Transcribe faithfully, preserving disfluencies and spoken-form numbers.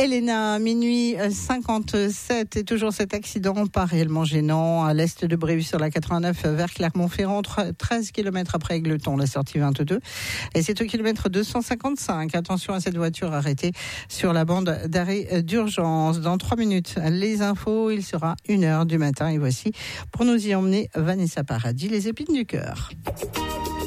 Elena, minuit cinquante-sept, et toujours cet accident pas réellement gênant à l'est de Brévus sur la quatre-vingt-neuf vers Clermont-Ferrand, treize kilomètres après Égletons, la sortie vingt-deux. Et c'est au kilomètre deux cent cinquante-cinq. Attention à cette voiture arrêtée sur la bande d'arrêt d'urgence. Dans trois minutes, les infos, il sera une heure du matin. Et voici, pour nous y emmener, Vanessa Paradis, les épines du cœur.